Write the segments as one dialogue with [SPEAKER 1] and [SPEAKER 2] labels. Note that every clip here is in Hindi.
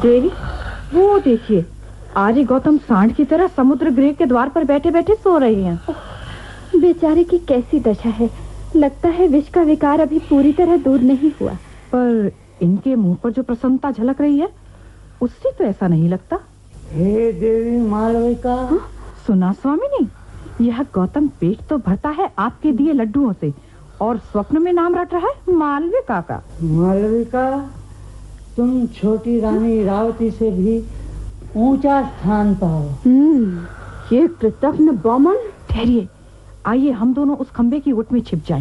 [SPEAKER 1] देवी, वो देखिए, आर्य गौतम सांड की तरह समुद्र गृह के द्वार पर बैठे बैठे सो रहे हैं।
[SPEAKER 2] बेचारे की कैसी दशा है। लगता है विष का विकार अभी पूरी तरह दूर नहीं हुआ।
[SPEAKER 1] पर इनके मुंह पर जो प्रसन्नता झलक रही है, उससे तो ऐसा नहीं लगता।
[SPEAKER 3] हे देवी मालविका।
[SPEAKER 1] सुना स्वामिनी, यह गौतम पेट तो भरता है आपके दिए लड्डुओं से, और स्वप्न में नाम रट रहा है मालविका का।
[SPEAKER 3] मालविका, तुम छोटी रानी रावती से भी ऊंचा स्थान पाओ।
[SPEAKER 2] ये कृतघ्न बामन।
[SPEAKER 1] ठहरिए, आइए हम दोनों उस खंबे की ओट में छिप जाएं।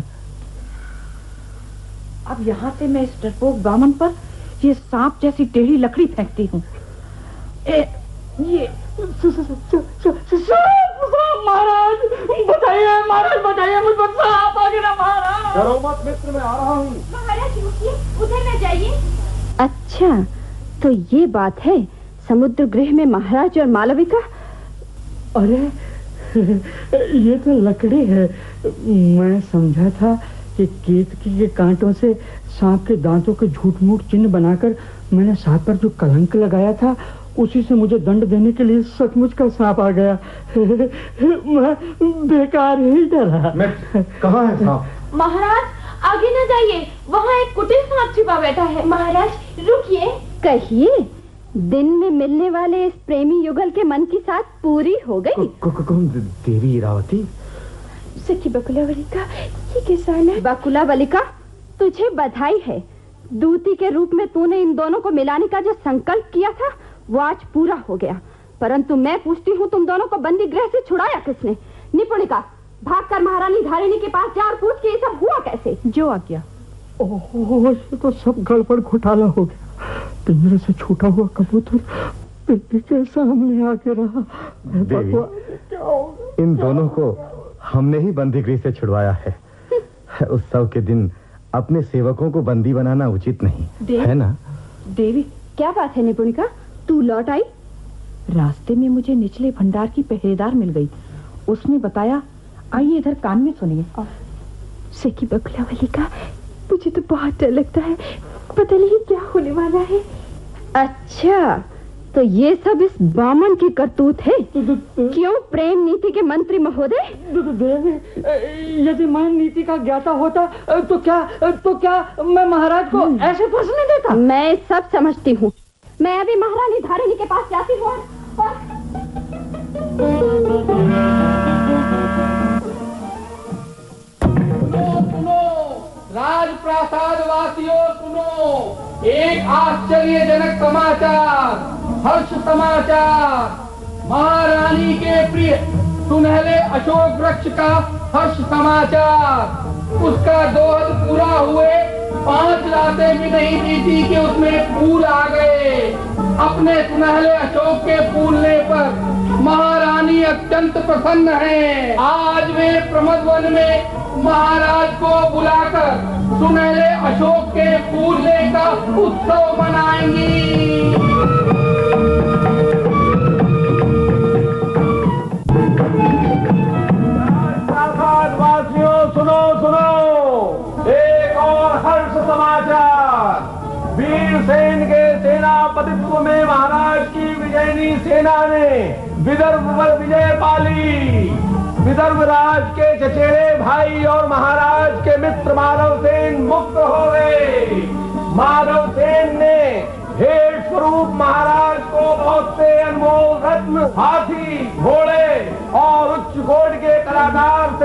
[SPEAKER 1] अब यहाँ से मैं इस डरपोक बामन पर ये सांप जैसी टेढ़ी लकड़ी फेंकती हूँ। ये
[SPEAKER 3] महाराज बताइए, महाराज बताइए, मुझ पर सांप आ गया महाराज।
[SPEAKER 4] डरो मत मित्र, मैं आ रहा हूँ।
[SPEAKER 2] महाराज रुकिए, उधर न जाइए। अच्छा, तो ये बात है समुद्र गृह में महाराज और मालविका।
[SPEAKER 3] अरे ये तो लकड़ी है। मैं समझा था कि केतकी के कांटों से सांप के दांतों के झूठ मूठ चिन्ह बनाकर मैंने सांप पर जो कलंक लगाया था, उसी से मुझे दंड देने के लिए सचमुच का सांप आ गया। मैं बेकार ही डरा।
[SPEAKER 4] कहाँ है सांप?
[SPEAKER 2] महाराज आगे न जाइए, वहाँ एक कुटिल सांप छिपा बैठा है। महाराज रुकिए। कहिए, दिन में मिलने वाले इस प्रेमी युगल के मन की साथ पूरी हो गई।
[SPEAKER 4] कौन देवी रावती?
[SPEAKER 2] सखी बकुलावलिका, ये किसान है। बकुलावलिका, तुझे बधाई है। दूती के रूप में तूने इन दोनों को मिलाने का जो संकल्प किया था, वो आज पूरा हो गया। परंतु मैं पूछती हूँ, तुम दोनों को बंदी गृह से छुड़ाया किसने? निपुणिका, भागकर महारानी धारिणी के पास जा और पूछ के ये सब हुआ कैसे?
[SPEAKER 1] जो आ गया।
[SPEAKER 3] ओह, ये तो सब गड़बड़ घोटाला हो गया। पिंजरे से छूटा हुआ कबूतर पिंजरे के सामने आके रहा।
[SPEAKER 4] देवी, इन दोनों को हमने ही बंदी गृह से छुड़वाया है। उत्सव के दिन अपने सेवकों को बंदी बनाना उचित नहीं है ना?
[SPEAKER 1] देवी,
[SPEAKER 2] क्या बात है निपुणिका, तू लौट आई?
[SPEAKER 1] रास्ते में मुझे निचले भंडार की पहरेदार मिल गई। उसने बताया, आइए इधर कान में सुनिए।
[SPEAKER 2] सखी बकुलावलिका, मुझे तो बहुत डर लगता है, पता नहीं क्या होने वाला है। अच्छा, तो ये सब इस बामन की करतूत है। क्यों प्रेम नीति के मंत्री महोदय?
[SPEAKER 3] यदि मैं नीति का ज्ञाता होता तो क्या मैं महाराज को ऐसे फंसने देता?
[SPEAKER 2] मैं सब समझती हूँ। मैं अभी महारानी धारिणी के पास जाती हूँ।
[SPEAKER 5] सुनो, राजप्रासाद वासियों सुनो, एक आश्चर्यजनक समाचार, हर्ष समाचार। महारानी के प्रिय सुनहले अशोक वृक्ष का हर्ष समाचार। उसका दोहद पूरा हुए 5 रातें भी नहीं बीती कि उसमें फूल आ गए। अपने सुनहले अशोक के फूलने पर महारानी अत्यंत प्रसन्न हैं। आज वे प्रमदवन में महाराज को बुलाकर सुनहले अशोक के फूलने का उत्सव मनाएंगी।
[SPEAKER 4] वासियों सुनो सुनो, एक और हर्ष समाचार। वीरसेन के सेनापतित्व में महाराज की विजयनी सेना ने विदर्भ पर विजय पाली। विदर्भ राज के चचेरे भाई और महाराज के मित्र माधवसेन मुक्त हो गए। माधवसेन ने भेंट स्वरूप महाराज को बहुत से अनमोल रत्न, हाथी, घोड़े और उच्च कोटि के कलाकार